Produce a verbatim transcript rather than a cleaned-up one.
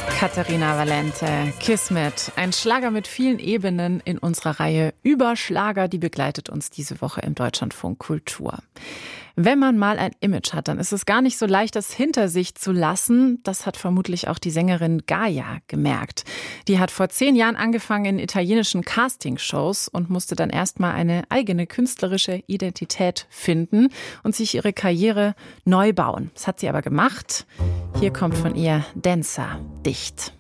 Caterina Valente, Kismet, ein Schlager mit vielen Ebenen in unserer Reihe über Schlager, die begleitet uns diese Woche im Deutschlandfunk Kultur. Wenn man mal ein Image hat, dann ist es gar nicht so leicht, das hinter sich zu lassen. Das hat vermutlich auch die Sängerin Gaia gemerkt. Die hat vor zehn Jahren angefangen in italienischen Castingshows und musste dann erstmal eine eigene künstlerische Identität finden und sich ihre Karriere neu bauen. Das hat sie aber gemacht. Hier kommt von ihr Dancer, Dicht.